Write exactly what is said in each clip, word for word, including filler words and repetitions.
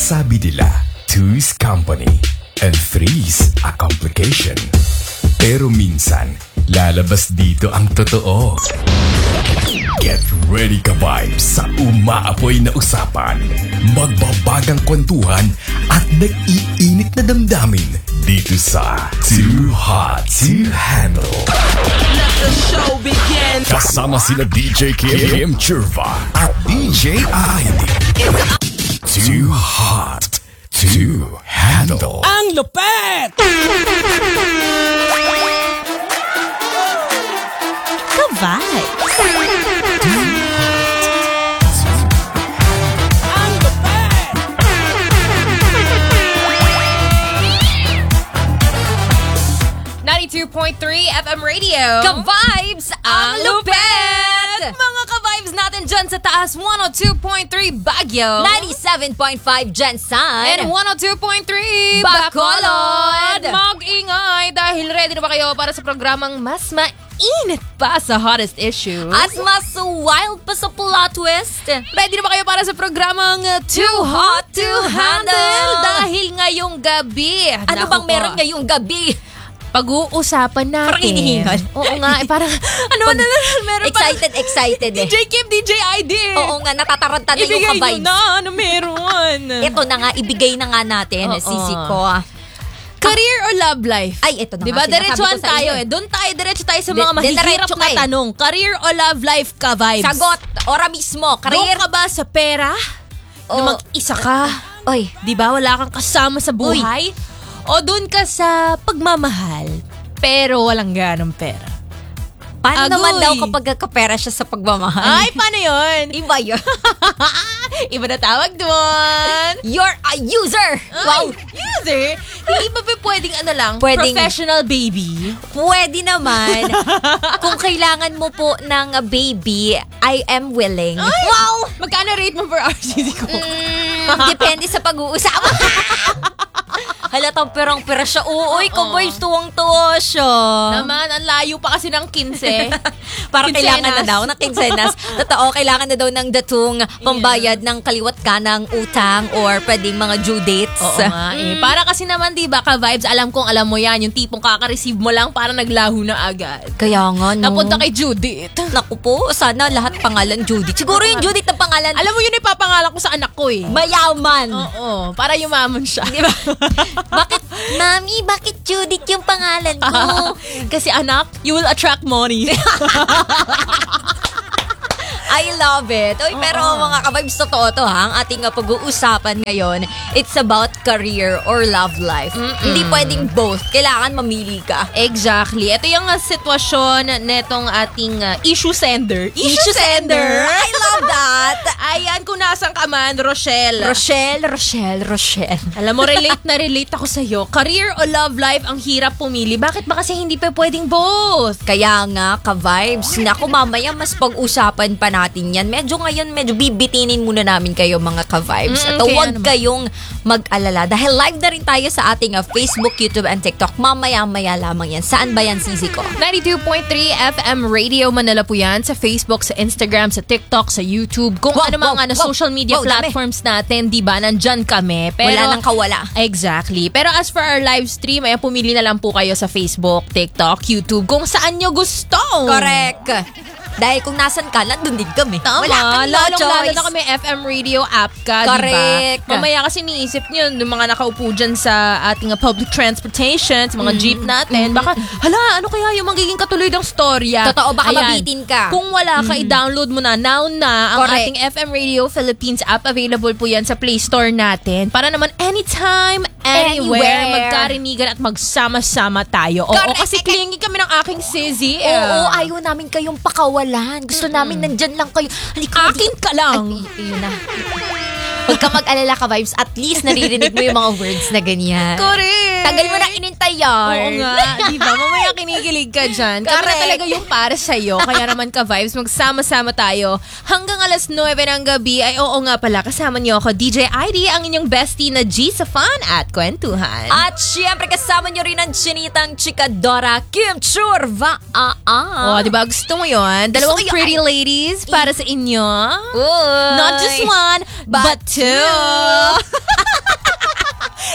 Sabi nila, two's company and three's a complication. Pero minsan, lalabas dito ang totoo. Get ready ka vibes sa umaapoy na usapan, magbabagang kwentuhan at nag-iinit na damdamin dito sa Too Hot to Handle. Let the show begin. Kasama sila D J Kim Churva at D J I D. Too Hot to Handle. Ang lupet! Ka-vibes. Ang lupet! ninety-two point three F M Radio. Ka-vibes. Ang lupet. Mga ka-vibes natin dyan sa taas, one oh two point three Baguio. ninety-seven point five Jensan. And one oh two point three Bacolod. Mag-ingay dahil ready na ba kayo para sa programang mas mainit pa sa hottest issue? At mas wild pa sa plot twist. Ready na ba kayo para sa programang Too Hot to Handle? Dahil ngayong gabi. Ano Naku bang po, meron ngayong gabi? Pag-uusapan natin. Parang hinihingal. Oo nga, eh, parang ano ba na meron pa? Excited, excited eh. D J Kim, D J I D. Oo nga, natataranta na yung Ibigay nyo ka-vibes. na, ano meron? Ito na nga, ibigay na nga natin, Oo. Sisi ko. Career or love life? Ay, ito na diba, nga, sinasabi diretsuhan ko sa tayo inyo. eh. Doon tayo, diretso tayo sa Di- mga mahihirap diretso na ka eh. tanong. Career or love life ka vibes? Sagot, ora mismo. Career Career. ka ba sa pera? Na Oo. mag-isa ka? Oy, Di ba, wala kang kasama sa buhay? O doon ka sa pagmamahal, pero walang ganong pera? paano Agoy. naman daw kapag kapera siya sa pagmamahal? Ay, paano yun? Iba yun. Iba na tawag doon. You're a user. Wow. User? Hindi ba ba pwedeng ano lang, Pwedeng- professional baby? Pwede naman. Kung kailangan mo po ng uh, baby, I am willing. Ay, Wow! Magkano rate mo per R C D ko? Mm, depende sa pag-uusapan. Halatang perang-pera siya. Uy, Oo. kuboy, tuwang-tuwa siya. Naman, ang layo pa kasi ng quince. Parang Quincenas. kailangan na daw ng quincenas. Totoo, kailangan na daw ng datong pambayad ng kaliwat ka ng utang or pwedeng mga due dates. Oo nga eh. Para kasi naman, di ba, ka-vibes, alam kong alam mo yan, yung tipong kaka-receive mo lang para naglaho na agad. Kaya nga, no. Napunta kay Judith. Naku po, sana lahat pangalan Judith. Siguro yung Judith na pangalan, Alam mo yun, ipapangalan ko sa anak ko eh. mayaman. Oo, para yumaman siya. Di ba? Bakit, Mami, bakit Judith yung pangalan ko? Kasi anak, you will attract money. I love it. Uy, pero mga ka-vibes, totoo to ha. Ang ating uh, pag-uusapan ngayon, it's about career or love life. Hindi pwedeng both. Kailangan mamili ka. Exactly. Ito yung uh, sitwasyon netong ating uh, issue sender. Issue sender. I love that. Ayan, kung nasan ka man, Rochelle. Rochelle, Rochelle, Rochelle. Alam mo, relate na relate ako sa'yo. Career o love life, ang hirap pumili. Bakit ba kasi hindi pa pwedeng both? Kaya nga, ka-vibes. Naku, mamaya mas pag-usapan pa natin yan. Medyo ngayon, medyo bibitinin muna namin kayo mga ka-vibes. Mm, At kaya huwag naman. kayong mag-alala. Dahil live na rin tayo sa ating uh, Facebook, YouTube, and TikTok. Mamaya-maya lamang yan. Saan ba yan, Sisi ko? ninety-two point three F M Radio Manila po yan. Sa Facebook, sa Instagram, sa TikTok, sa YouTube. Kung Wow, ano mga wow, na wow, social media wow, dami. platforms natin, di ba? Nandyan kami. Pero, Wala nang kawala. Exactly. Pero as for our live stream, ay pumili na lang po kayo sa Facebook, TikTok, YouTube, kung saan nyo gusto. Correct. Dahil kung nasan ka, nandun din kami. Tama. Wala kang no Lalong-lalo choice. na kami F M Radio app ka, Correct. diba? Mamaya kasi niisip nyo, yung mga nakaupo dyan sa ating uh, public transportation, sa mga jeep natin, baka, hala, ano kaya yung magiging katuloy ng storya? Totoo, baka Ayan. mabitin ka. Kung wala ka, i-download mo na. Now na, ang Correct. ating F M Radio Philippines app, available po yan sa Play Store natin. Para naman anytime, anywhere, Anywhere. magkarinigan at magsama-sama tayo. Oo, Correct. kasi clingy kami ng aking sisi. Oo, ayaw namin kayong pakawalan. Gusto namin nandyan lang kayo. Halika, Akin ka lang. Ay, yun na. Huwag ka mag-alala ka, vibes. At least naririnig mo yung mga words na ganyan. Correct. Tagal mo na inintay yan. Oo nga, di ba? Mamaya kinikilig ka dyan. Kami na Correct. talaga yung para sa'yo. Kaya naman ka-vibes, magsama-sama tayo. Hanggang alas nuwebe ng gabi, ay oo nga pala, kasama niyo ako, D J I D, ang inyong bestie na G sa fun at kwentuhan. At syempre, kasama nyo rin ang chinitang chikadora, Kim Churva. Ah, ah. Oh, di ba? Gusto mo yun? Dalawang Gusto ko yun. pretty ladies para sa inyo. Uy. Not just one, but, But two.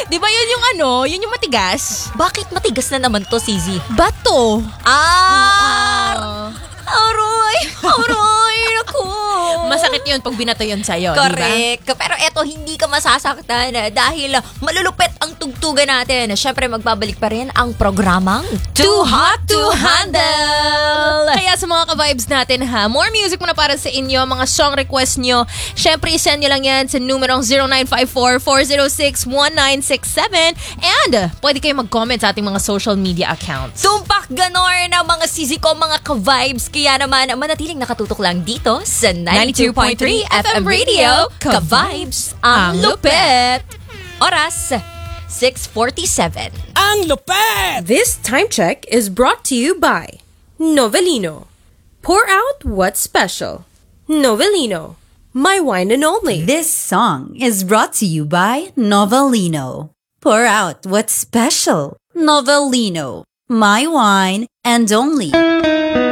Di ba yun yung ano? Yun yung matigas? Bakit matigas na naman to, Sizi? Bato. Ah! Aroy! Aroy! Naku! Masakit yun pag binato yun sa'yo, di ba? Correct. Pero eto, hindi ka masasaktan eh, dahil malulupit ang tugtugan natin. Siyempre, magbabalik pa rin ang programang Too Hot to Handle! Kaya sa mga ka-vibes natin ha, more music muna para sa inyo, mga song request nyo. Siyempre, isend nyo lang yan sa numerong zero nine five four, four zero six, one nine six seven. And uh, pwede kayo mag-comment sa ating mga social media accounts. Tumpak ganor na mga sisi ko, mga ka-vibes. Kaya naman, manatiling nakatutok lang dito sa ninety-two point three F M Radio, ka-vibes, ang lupet. Oras, six forty-seven. Ang lupet! This time check is brought to you by Novelino. Pour out what's special. Novelino, my wine and only. This song is brought to you by Novelino. Pour out what's special. Novelino, my wine and only.